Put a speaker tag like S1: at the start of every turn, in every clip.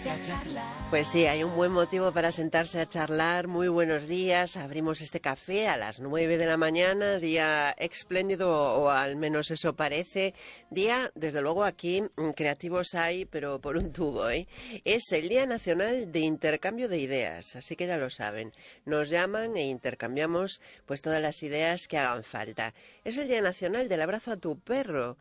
S1: Pues sí, hay un buen motivo para sentarse a charlar. Muy buenos días. Abrimos este café a las 9 de la mañana, día espléndido, o al menos eso parece. Día, desde luego aquí, creativos hay, pero por un tubo, ¿eh? Es el Día Nacional de Intercambio de Ideas, así que ya lo saben. Nos llaman e intercambiamos pues todas las ideas que hagan falta. Es el Día Nacional del Abrazo a tu perro.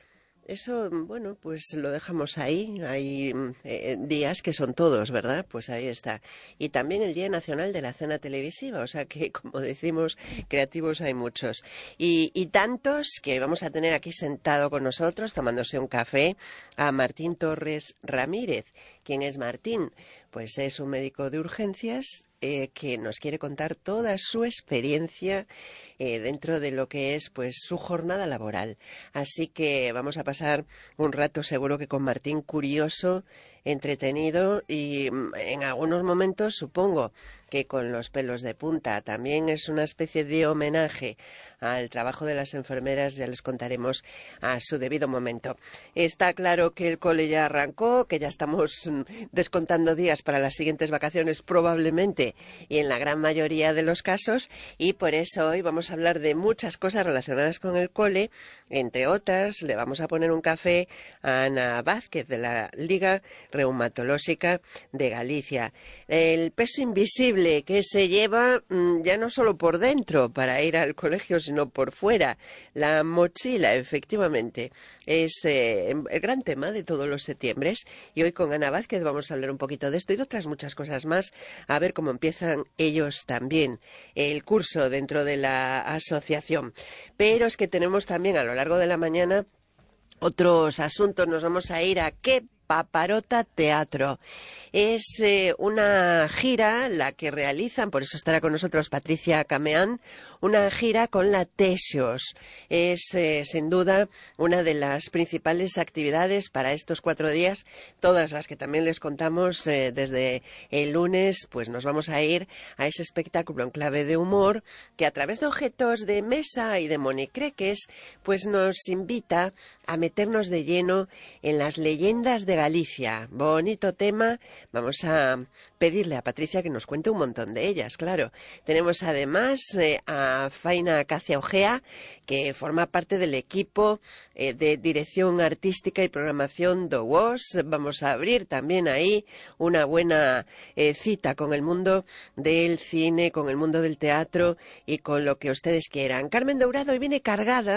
S1: Eso, bueno, pues lo dejamos ahí. Hay días que son todos, ¿verdad? Pues ahí está. Y también el Día Nacional de la Cena Televisiva, o sea que, como decimos, creativos hay muchos. Y tantos que vamos a tener aquí sentado con nosotros, tomándose un café, a Martín Torres Ramírez. ¿Quién es Martín? Pues es un médico de urgencias que nos quiere contar toda su experiencia dentro de lo que es pues su jornada laboral. Así que vamos a pasar un rato seguro que con Martín curioso, entretenido y en algunos momentos supongo que con los pelos de punta. También es una especie de homenaje al trabajo de las enfermeras, ya les contaremos a su debido momento. Está claro que el cole ya arrancó, que ya estamos descontando días para las siguientes vacaciones probablemente y en la gran mayoría de los casos, y por eso hoy vamos a hablar de muchas cosas relacionadas con el cole. Entre otras, le vamos a poner un café a Ana Vázquez de la Liga Reumatológica de Galicia. El peso invisible que se lleva ya no solo por dentro para ir al colegio, sino por fuera. La mochila, efectivamente, es el gran tema de todos los septiembres. Y hoy con Ana Vázquez vamos a hablar un poquito de esto y de otras muchas cosas más, a ver cómo empiezan ellos también el curso dentro de la asociación. Pero es que tenemos también a lo largo de la mañana otros asuntos. Nos vamos a ir a ¿Qué Paparota Teatro? Es una gira la que realizan, por eso estará con nosotros Patricia Cameán, una gira con la Texos. Es sin duda una de las principales actividades para estos 4 días, todas las que también les contamos desde el lunes. Pues nos vamos a ir a ese espectáculo en clave de humor que a través de objetos de mesa y de monicreques pues nos invita a meternos de lleno en las leyendas de Galicia. Bonito tema. Vamos a pedirle a Patricia que nos cuente un montón de ellas, claro. Tenemos además a Faina Cacia Ojea, que forma parte del equipo de dirección artística y programación do WOS. Vamos a abrir también ahí una buena cita con el mundo del cine, con el mundo del teatro y con lo que ustedes quieran. Carmen Dourado hoy viene cargada